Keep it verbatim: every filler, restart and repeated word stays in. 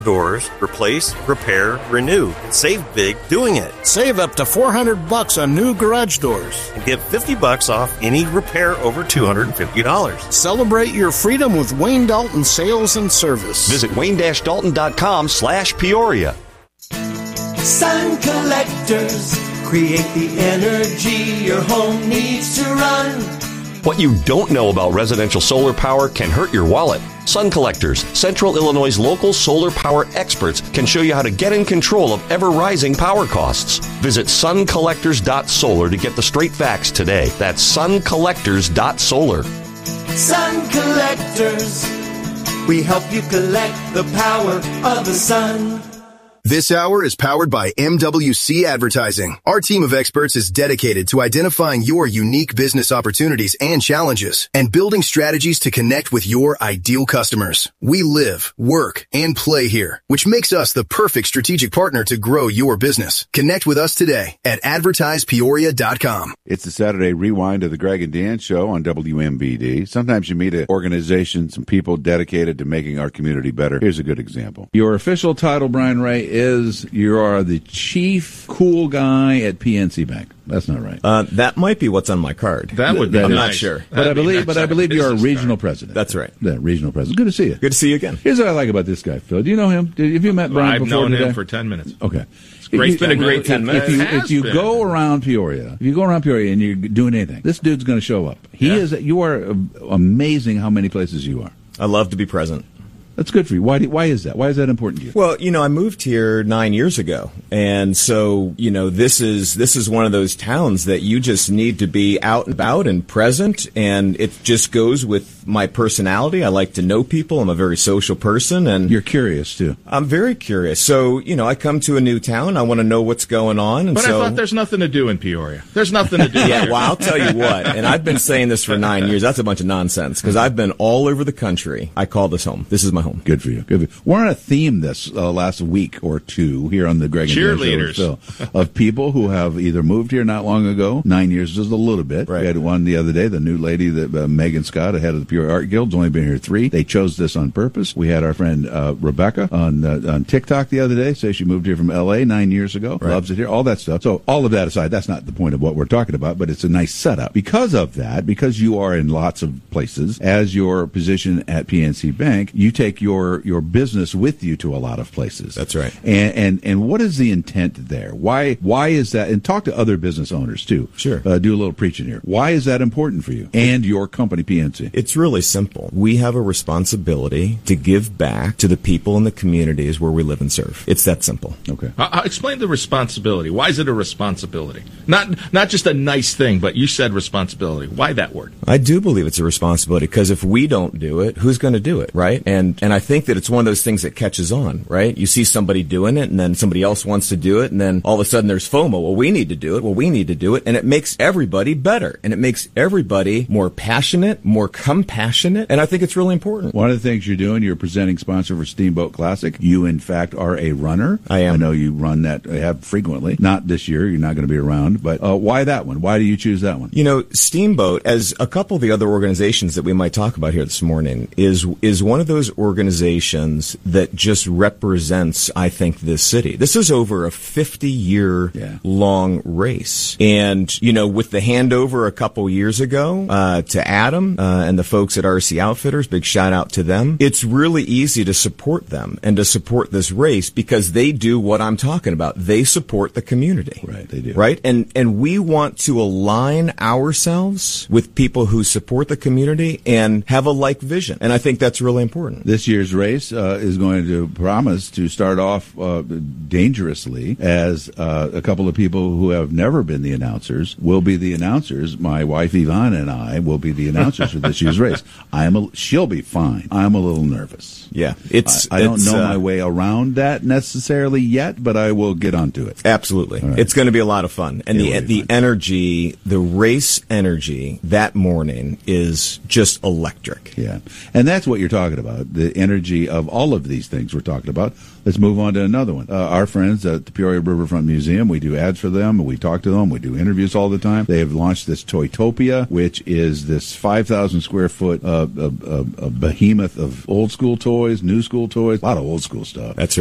Doors, replace, repair, renew. Save big doing it. Save up to four hundred bucks on new garage doors. And get fifty bucks off any repair over two hundred fifty dollars. Celebrate your freedom with Wayne Dalton Sales and Service. Visit wayne-dalton.com slash Peoria. Sun collectors create the energy your home needs to run. What you don't know about residential solar power can hurt your wallet. Sun Collectors, Central Illinois' local solar power experts, can show you how to get in control of ever-rising power costs. Visit sun collectors dot solar to get the straight facts today. That's sun collectors dot solar. Sun Collectors, we help you collect the power of the sun. This hour is powered by M W C Advertising. Our team of experts is dedicated to identifying your unique business opportunities and challenges and building strategies to connect with your ideal customers. We live, work, and play here, which makes us the perfect strategic partner to grow your business. Connect with us today at advertise peoria dot com. It's the Saturday Rewind of the Greg and Dan Show on W M B D. Sometimes you meet an organization, some people dedicated to making our community better. Here's a good example. Your official title, Brian Ray, is you are the chief cool guy at P N C Bank. That's not right. Uh, that might be what's on my card. That would be I'm nice. not sure. But I believe, but I believe you are a regional president. That's right. Yeah, regional president. Good to see you. Good to see you again. Here's what I like about this guy, Phil. Do you know him? Did, have you met Brian I've before known today? him for ten minutes. Okay. It's great. It's been a great ten minutes. If you, It has if you been. go around Peoria, if you go around Peoria and you're doing anything, this dude's going to show up. He Yeah. is. You are uh, amazing how many places you are. I love to be present. That's good for you. Why? Do, why is that? Why is that important to you? Well, you know, I moved here nine years ago, and so you know, this is this is one of those towns that you just need to be out and about and present, and it just goes with my personality. I like to know people. I'm a very social person, and You're curious too. I'm very curious. So you know, I come to a new town. I want to know what's going on, and But so I thought there's nothing to do in Peoria. There's nothing to do. yeah, here. well, I'll tell you what, and I've been saying this for nine years. That's a bunch of nonsense because I've been all over the country. I call this home. This is my home. Good for you. Good for you. We're on a theme this uh, last week or two here on the Greg and Dan Show with Cheerleaders. Phil, of people who have either moved here not long ago, nine years is a little bit. Right. We had one the other day, the new lady, that uh, Megan Scott, head of the Peoria Art Guild, has only been here three. They chose this on purpose. We had our friend uh, Rebecca on uh, on TikTok the other day say she moved here from L A nine years ago, Right. loves it here, all that stuff. So all of that aside, that's not the point of what we're talking about, but it's a nice setup. Because of that, because you are in lots of places, as your position at P N C Bank, you take your, your business with you to a lot of places. That's right. And and and what is the intent there? Why why is that? And talk to other business owners too. Sure. Uh, do a little preaching here. Why is that important for you and your company P N C? It's really simple. We have a responsibility to give back to the people in the communities where we live and serve. It's that simple. Okay. Uh, uh, explain the responsibility. Why is it a responsibility? Not not just a nice thing, but you said responsibility. Why that word? I do believe it's a responsibility because if we don't do it, who's going to do it, right? And and I think that it's one of those things that catches on, right? You see somebody doing it, and then somebody else wants to do it, and then all of a sudden there's FOMO. Well, we need to do it. Well, we need to do it, and it makes everybody better, and it makes everybody more passionate, more compassionate, and I think it's really important. One of the things you're doing, you're presenting sponsor for Steamboat Classic. You, in fact, are a runner. I am. I know you run that, uh, have frequently. Not this year. You're not going to be around. But uh, why that one? Why do you choose that one? You know, Steamboat, as a couple of the other organizations that we might talk about here this morning, is is one of those organizations that just represents, I think, this city. This is over a fifty-year Yeah. long race. And, you know, with the handover a couple years ago uh, to Adam uh, and the folks at R C Outfitters, big shout out to them, it's really easy to support them and to support this race because they do what I'm talking about. They support the community. Right, they do. Right? And and we want to align ourselves with people who support the community and have a like vision. And I think that's really important. This year's race uh, is going to promise to start off uh, dangerously, as uh, a couple of people who have never been the announcers will be the announcers. My wife Yvonne and I will be the announcers for this year's race. I am. A, she'll be fine. I'm a little nervous. Yeah, it's. I, I don't it's, know uh, my way around that necessarily yet, but I will get onto it. Absolutely. Right. It's going to be a lot of fun. And It the will be the fun. energy, the race energy that morning is just electric. Yeah, and that's what you're talking about, the energy of all of these things we're talking about. Let's move on to another one. Uh, our friends friends at the Peoria Riverfront Museum. We do ads for them. We talk to them. We do interviews all the time. They have launched this Toytopia, which is this five thousand square foot uh, uh, uh, uh, behemoth of old school toys, new school toys, a lot of old school stuff. That's